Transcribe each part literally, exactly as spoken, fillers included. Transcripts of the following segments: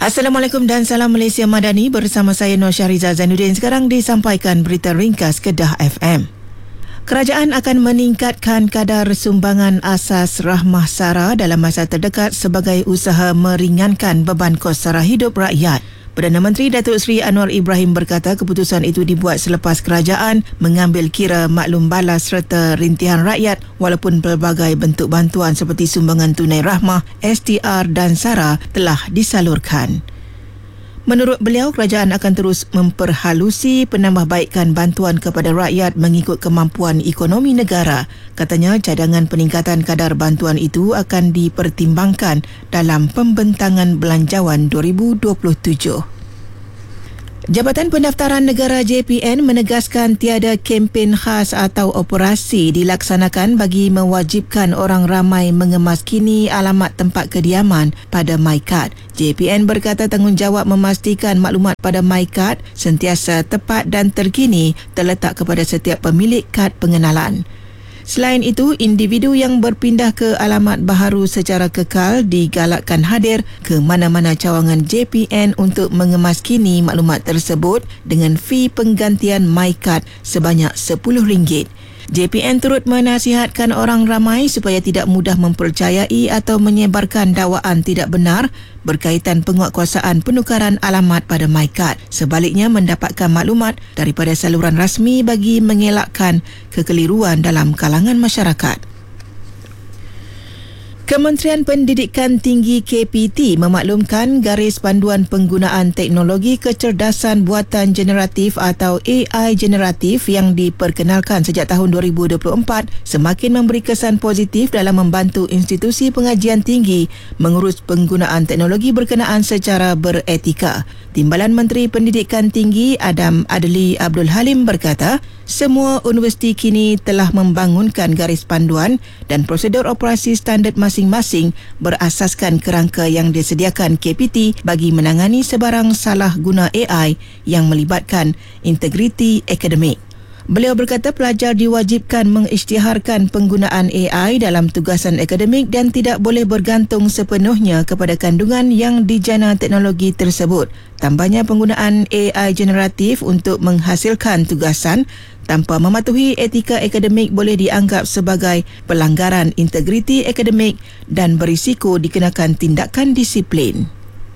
Assalamualaikum dan salam Malaysia Madani, bersama saya Nur Syahriza Zainuddin. Sekarang disampaikan berita ringkas Kedah F M. Kerajaan akan meningkatkan kadar sumbangan asas rahmah sara dalam masa terdekat sebagai usaha meringankan beban kos sara hidup rakyat. Perdana Menteri Datuk Seri Anwar Ibrahim berkata keputusan itu dibuat selepas kerajaan mengambil kira maklum balas serta rintihan rakyat walaupun pelbagai bentuk bantuan seperti sumbangan tunai rahmah, S T R dan sara telah disalurkan. Menurut beliau, kerajaan akan terus memperhalusi penambahbaikan bantuan kepada rakyat mengikut kemampuan ekonomi negara. Katanya cadangan peningkatan kadar bantuan itu akan dipertimbangkan dalam pembentangan belanjawan dua ribu dua puluh tujuh. Jabatan Pendaftaran Negara J P N menegaskan tiada kempen khas atau operasi dilaksanakan bagi mewajibkan orang ramai mengemaskini alamat tempat kediaman pada MyKad. J P N berkata tanggungjawab memastikan maklumat pada MyKad sentiasa tepat dan terkini terletak kepada setiap pemilik kad pengenalan. Selain itu, individu yang berpindah ke alamat baharu secara kekal digalakkan hadir ke mana-mana cawangan J P N untuk mengemaskini maklumat tersebut dengan fee penggantian MyKad sebanyak sepuluh ringgit. J P N turut menasihatkan orang ramai supaya tidak mudah mempercayai atau menyebarkan dakwaan tidak benar berkaitan penguatkuasaan penukaran alamat pada MyKad. Sebaliknya, mendapatkan maklumat daripada saluran rasmi bagi mengelakkan kekeliruan dalam kalangan masyarakat. Kementerian Pendidikan Tinggi K P T memaklumkan garis panduan penggunaan teknologi kecerdasan buatan generatif atau A I generatif yang diperkenalkan sejak tahun dua ribu dua puluh empat semakin memberi kesan positif dalam membantu institusi pengajian tinggi mengurus penggunaan teknologi berkenaan secara beretika. Timbalan Menteri Pendidikan Tinggi Adam Adli Abdul Halim berkata, semua universiti kini telah membangunkan garis panduan dan prosedur operasi standard masing-masing berasaskan kerangka yang disediakan K P T bagi menangani sebarang salah guna A I yang melibatkan integriti akademik. Beliau berkata pelajar diwajibkan mengisytiharkan penggunaan A I dalam tugasan akademik dan tidak boleh bergantung sepenuhnya kepada kandungan yang dijana teknologi tersebut. Tambahnya, penggunaan A I generatif untuk menghasilkan tugasan tanpa mematuhi etika akademik boleh dianggap sebagai pelanggaran integriti akademik dan berisiko dikenakan tindakan disiplin.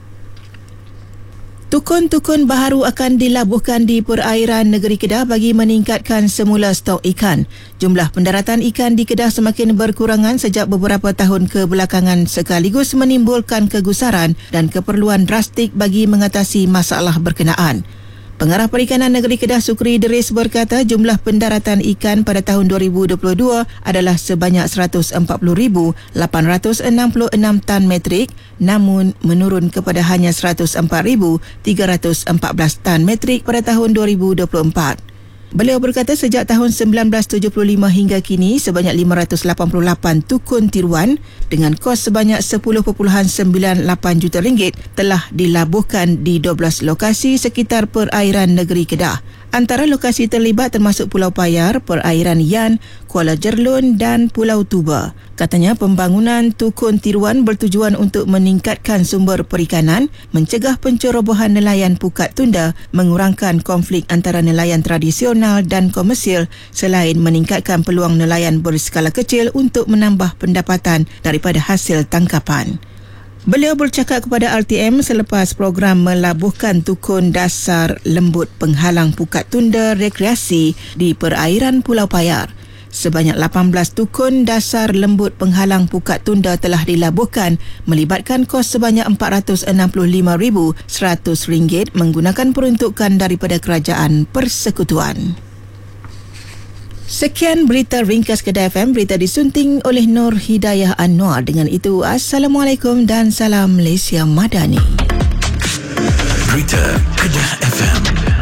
Tukun-tukun baharu akan dilabuhkan di perairan negeri Kedah bagi meningkatkan semula stok ikan. Jumlah pendaratan ikan di Kedah semakin berkurangan sejak beberapa tahun kebelakangan sekaligus menimbulkan kegusaran dan keperluan drastik bagi mengatasi masalah berkenaan. Pengarah Perikanan Negeri Kedah Sukri Deris berkata jumlah pendaratan ikan pada tahun dua ribu dua puluh dua adalah sebanyak seratus empat puluh ribu lapan ratus enam puluh enam tan metrik, namun menurun kepada hanya seratus empat ribu tiga ratus empat belas tan metrik pada tahun dua ribu dua puluh empat. Beliau berkata sejak tahun sembilan belas tujuh puluh lima hingga kini sebanyak lima ratus lapan puluh lapan tukun tiruan dengan kos sebanyak sepuluh perpuluhan sembilan lapan juta ringgit telah dilabuhkan di dua belas lokasi sekitar perairan negeri Kedah. Antara lokasi terlibat termasuk Pulau Payar, Perairan Yan, Kuala Jerlun dan Pulau Tuba. Katanya pembangunan tukun tiruan bertujuan untuk meningkatkan sumber perikanan, mencegah pencerobohan nelayan pukat tunda, mengurangkan konflik antara nelayan tradisional dan komersil selain meningkatkan peluang nelayan berskala kecil untuk menambah pendapatan daripada hasil tangkapan. Beliau bercakap kepada R T M selepas program melabuhkan tukun dasar lembut penghalang pukat tunda rekreasi di perairan Pulau Payar. Sebanyak lapan belas tukun dasar lembut penghalang pukat tunda telah dilabuhkan melibatkan kos sebanyak empat ratus enam puluh lima ribu seratus ringgit menggunakan peruntukan daripada Kerajaan Persekutuan. Sekian berita ringkas Kedah F M, berita disunting oleh Nur Hidayah Anwar. Dengan itu, Assalamualaikum dan salam Malaysia Madani. Berita Kedah F M.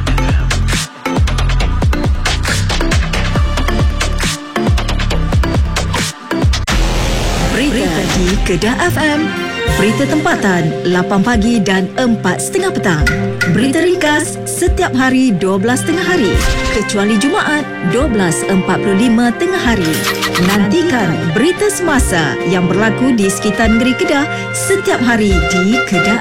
Berita di Kedah F M. Berita tempatan lapan pagi dan empat tiga puluh petang. Berita ringkas setiap hari dua belas tengah hari kecuali Jumaat dua belas empat puluh lima tengah hari. Nantikan berita semasa yang berlaku di sekitar negeri Kedah setiap hari di Kedah